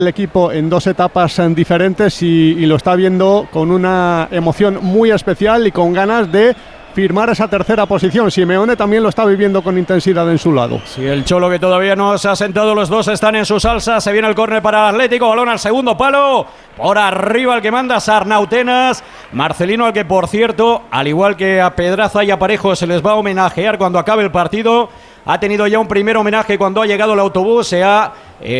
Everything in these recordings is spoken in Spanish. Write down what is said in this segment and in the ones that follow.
el equipo en dos etapas diferentes y lo está viendo con una emoción muy especial y con ganas de firmar esa tercera posición. Simeone también lo está viviendo con intensidad en su lado. Sí, el Cholo que todavía no se ha sentado, los dos están en su salsa. Se viene el córner para el Atlético, balón al segundo palo, por arriba el que manda Sarnautenas, Marcelino, al que por cierto, al igual que a Pedraza y a Parejo, se les va a homenajear cuando acabe el partido. Ha tenido ya un primer homenaje cuando ha llegado el autobús, se ha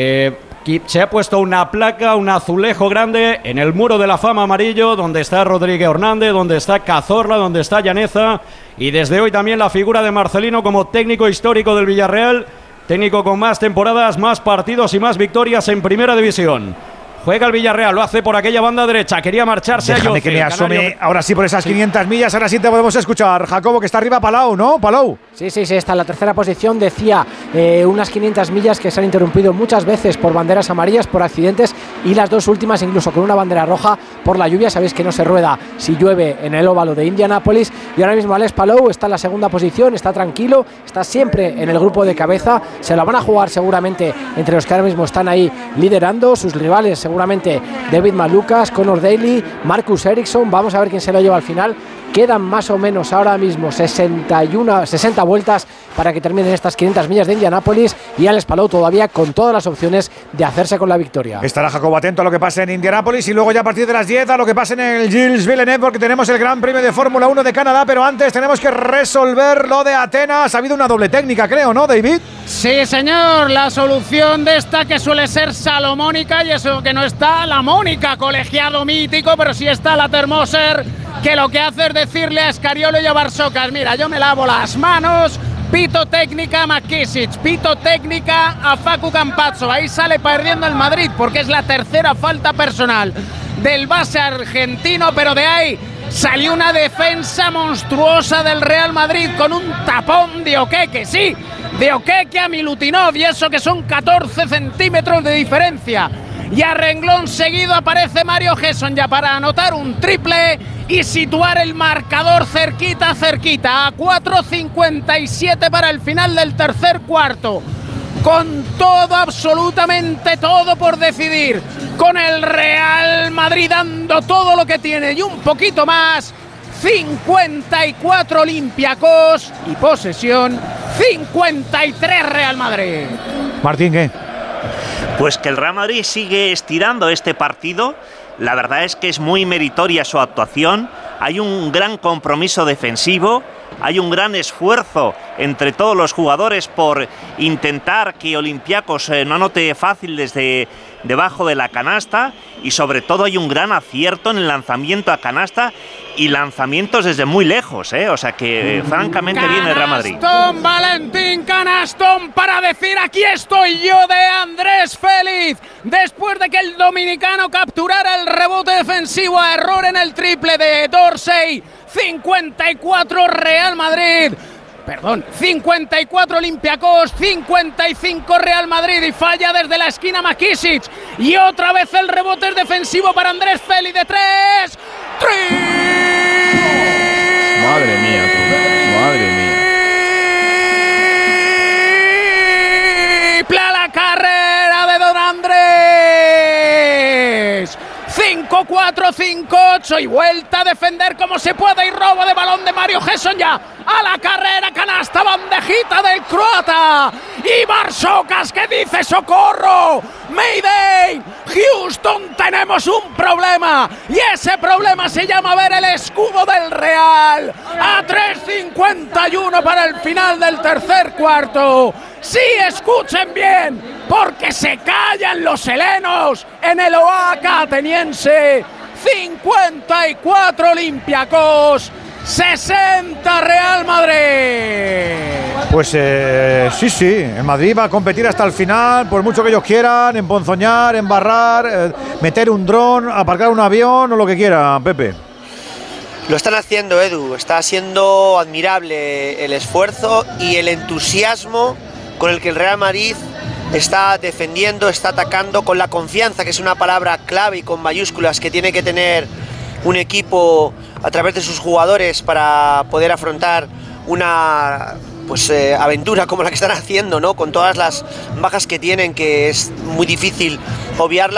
puesto una placa, un azulejo grande en el muro de la fama amarillo, donde está Rodríguez Hernández, donde está Cazorla, donde está Llaneza, y desde hoy también la figura de Marcelino como técnico histórico del Villarreal, técnico con más temporadas, más partidos y más victorias en Primera División. Juega el Villarreal, lo hace por aquella banda derecha, quería marcharse. Déjame que me asome ahora sí por esas 500 millas, ahora sí te podemos escuchar. Jacobo, que está arriba Palau, ¿no? Palau. Sí, está en la tercera posición, decía, unas 500 millas que se han interrumpido muchas veces por banderas amarillas, por accidentes, y las dos últimas incluso con una bandera roja por la lluvia. Sabéis que no se rueda si llueve en el óvalo de Indianápolis, y ahora mismo Alex Palou está en la segunda posición, está tranquilo, está siempre en el grupo de cabeza, se la van a jugar seguramente entre los que ahora mismo están ahí liderando, sus rivales seguramente David Malukas, Connor Daly, Marcus Ericsson. Vamos a ver quién se lo lleva al final. Quedan más o menos ahora mismo 60 vueltas para que terminen estas 500 millas de Indianápolis, y Alex Palou todavía con todas las opciones de hacerse con la victoria. Estará Jacobo atento a lo que pase en Indianápolis y luego ya a partir de las 10 a lo que pase en el Gilles Villeneuve, porque tenemos el Gran Premio de Fórmula 1 de Canadá, pero antes tenemos que resolver lo de Atenas. Ha habido una doble técnica, creo, ¿no, David? Sí, señor, la solución de esta que suele ser salomónica, y eso que no está la Mónica, colegiado mítico, pero sí está la Termoser, que lo que hace es decirle a Escariolo y a Barsocas: mira, yo me lavo las manos, pito técnica a McKissic, pito técnica a Facu Campazzo. Ahí sale perdiendo el Madrid porque es la tercera falta personal del base argentino, pero de ahí salió una defensa monstruosa del Real Madrid con un tapón de Oqueque, sí, de Oqueque a Milutinov, y eso que son 14 centímetros de diferencia. Y a renglón seguido aparece Mario Gesson ya para anotar un triple y situar el marcador cerquita, a 4:57 para el final del tercer cuarto. Con todo, absolutamente todo por decidir, con el Real Madrid dando todo lo que tiene y un poquito más. 54 Olympiacos y posesión 53 Real Madrid. Martín, ¿qué? Pues que el Real Madrid sigue estirando este partido. La verdad es que es muy meritoria su actuación. Hay un gran compromiso defensivo, hay un gran esfuerzo entre todos los jugadores por intentar que Olympiacos no anote fácil desde debajo de la canasta, y sobre todo hay un gran acierto en el lanzamiento a canasta y lanzamientos desde muy lejos, o sea que francamente viene el Real Madrid. Canastón, Valentín Canastón, para decir: aquí estoy yo, de Andrés Félix, después de que el dominicano capturara el rebote defensivo a error en el triple de Dorsey. 54 Real Madrid, 54 Olympiacos, 55 Real Madrid, y falla desde la esquina McKissic, y otra vez el rebote es defensivo para Andrés Félix de 3. Madre mía, madre mía. Triple a la carrera de Don Andrés. 5-4, 5-8 y vuelta a defender como se puede, y robo de balón de Mario Gesson ya a la carrera, canasta, bandejita del croata, y Barsocas que dice: socorro, Mayday, Houston, tenemos un problema, y ese problema se llama ver el escudo del Real a 3:51 para el final del tercer cuarto. Sí, escuchen bien, porque se callan los helenos en el Oaxaca ateniense. 54 Olympiacos, 60 Real Madrid. Pues sí, el Madrid va a competir hasta el final, por mucho que ellos quieran, emponzoñar, embarrar, meter un dron, aparcar un avión o lo que quiera, Pepe. Lo están haciendo, Edu, está siendo admirable el esfuerzo y el entusiasmo con el que el Real Madrid está defendiendo, está atacando, con la confianza, que es una palabra clave y con mayúsculas que tiene que tener un equipo a través de sus jugadores para poder afrontar una aventura como la que están haciendo, ¿no? Con todas las bajas que tienen, que es muy difícil obviarlas.